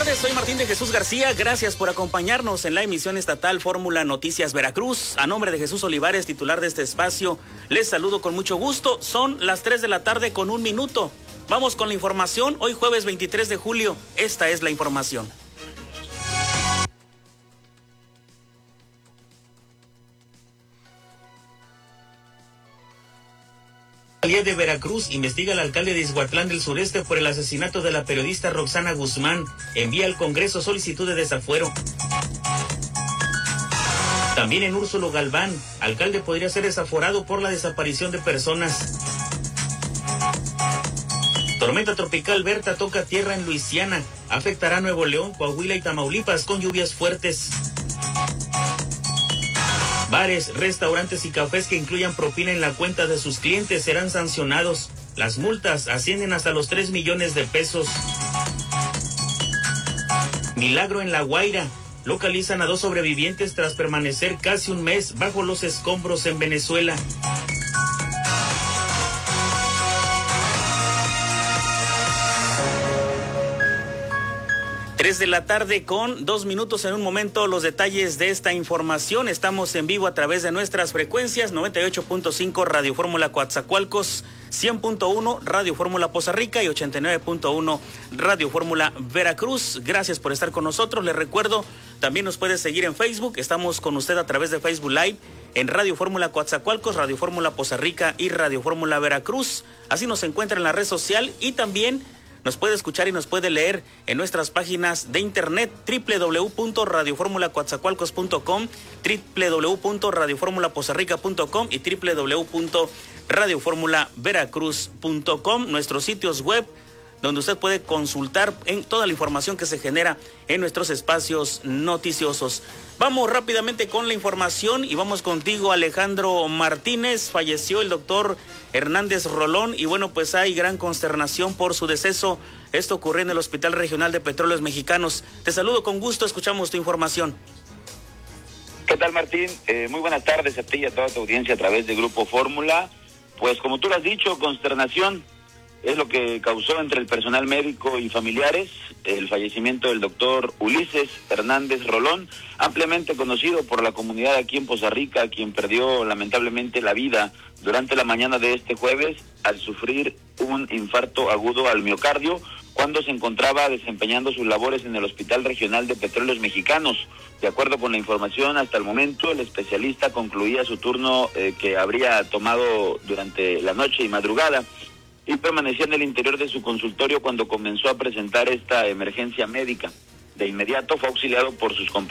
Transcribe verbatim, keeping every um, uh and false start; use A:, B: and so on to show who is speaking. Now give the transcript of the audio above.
A: tardes, soy Martín de Jesús García. Gracias por acompañarnos en la emisión estatal Fórmula Noticias Veracruz. A nombre de Jesús Olivares, titular de este espacio, les saludo con mucho gusto. Son las tres de la tarde con un minuto. Vamos con la información. Hoy jueves veintitrés de julio. Esta es la información. La Fiscalía de Veracruz investiga al alcalde de Ixhuatlán del Sureste por el asesinato de la periodista Roxana Guzmán. Envía al Congreso solicitud de desafuero. También en Úrsulo Galván, alcalde podría ser desaforado por la desaparición de personas. Tormenta tropical Berta toca tierra en Luisiana. Afectará a Nuevo León, Coahuila y Tamaulipas con lluvias fuertes. Bares, restaurantes y cafés que incluyan propina en la cuenta de sus clientes serán sancionados. Las multas ascienden hasta los tres millones de pesos. Milagro en La Guaira. Localizan a dos sobrevivientes tras permanecer casi un mes bajo los escombros en Venezuela. Tres de la tarde con dos minutos. En un momento los detalles de esta información. Estamos en vivo a través de nuestras frecuencias noventa y ocho punto cinco Radio Fórmula Coatzacoalcos, cien punto uno Radio Fórmula Poza Rica y ochenta y nueve punto uno Radio Fórmula Veracruz. Gracias por estar con nosotros. Les recuerdo, también nos puede seguir en Facebook. Estamos con usted a través de Facebook Live en Radio Fórmula Coatzacoalcos, Radio Fórmula Poza Rica y Radio Fórmula Veracruz. Así nos encuentra en la red social y también nos puede escuchar y nos puede leer en nuestras páginas de internet doble u doble u doble u punto radio fórmula coatzacoalcos punto com, doble u doble u doble u punto radio fórmula poza rica punto com y doble u doble u doble u punto radio fórmula veracruz punto com, nuestros sitios web donde usted puede consultar en toda la información que se genera en nuestros espacios noticiosos. Vamos rápidamente con la información y vamos contigo, Alejandro Martínez. Falleció el doctor Hernández Rolón y bueno, pues hay gran consternación por su deceso. Esto ocurrió en el Hospital Regional de Petróleos Mexicanos. Te saludo con gusto, escuchamos tu información.
B: ¿Qué tal, Martín? Eh, muy buenas tardes a ti y a toda tu audiencia a través de Grupo Fórmula. Pues como tú lo has dicho, consternación es lo que causó entre el personal médico y familiares el fallecimiento del doctor Ulises Hernández Rolón, ampliamente conocido por la comunidad aquí en Poza Rica, quien perdió lamentablemente la vida durante la mañana de este jueves al sufrir un infarto agudo al miocardio cuando se encontraba desempeñando sus labores en el Hospital Regional de Petróleos Mexicanos. De acuerdo con la información, hasta el momento el especialista concluía su turno eh, que habría tomado durante la noche y madrugada, y permanecía en el interior de su consultorio cuando comenzó a presentar esta emergencia médica. De inmediato fue auxiliado por sus compañeros